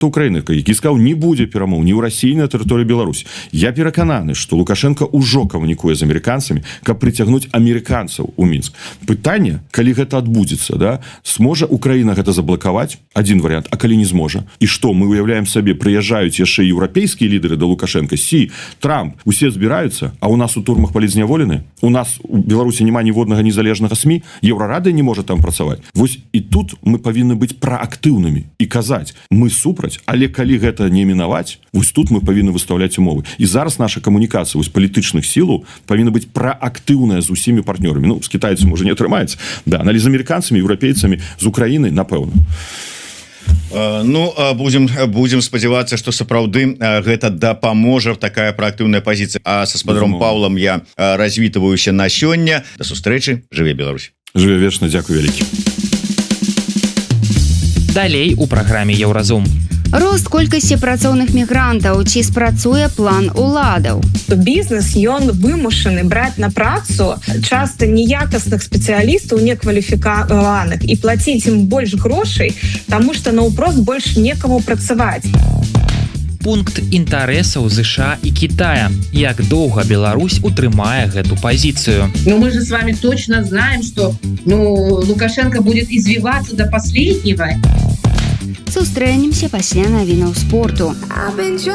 Украины, які сказаў, не будзе перамоў ні ў Расіі, на тэрыторыі Беларусі. Я перакананы, што Лукашенко ўжо камунікуе з амерыканцамі, каб прыцягнуць амерыканцаў у Мінск. Пытанне, калі гэта адбудзецца, да, сможа Украіна гэта заблакаваць, адзін варыянт, а калі не зможа. І што, мы уяўляем сабе, прыязджаюць яшчэ еўрапейскія лідары да Лукашенко, Сі, Трамп, усе збіраюцца, а у нас у турмах палізняволены, у нас у Беларусі няма ніводнага незалежнага СМІ, Еўрарада не можа там працаваць. Вось і тут мы павінны быць праактыўнымі і казаць, мы супраць, але калі гэта не мінаваць, вось тут мы павінны выстаўляць умовы. І зараз наша камунікацыя вось палітычных сілаў павінна быць праактыўная з усімі партнёрамі. Ну, з кітайцамі уже не атрымаецца, да, але з амерыканцамі, еўрапейцамі, з Украінай, напэўна. Ну, будем спадзявацца, што сапраўды гэта дапаможа, такая праактыўная пазіцыя. А са спадаром Паўлам я развітваюся на сёння. Да сустрэчы, жыве Беларусь. Жыве вечна, дзякуй вялікі. Далей у праграме Еўразум. Рост колькасці працоўных мігрантаў, ці спрацуе план уладаў. Бізнес, ён вымушаны браць на працу часта неякасных спецыялістаў, некваліфікаваных, і плаціць ім больш грошай, таму што наўпрост больш некаму працаваць. Пункт інтарэсаў США і Китая. Як доўга Беларусь утрымае гэту пазіцыю? Но мы же с вами точно знаем, что Лукашенко будет извиваться до последнего. Сустрэнемся пасля навінаў спорту.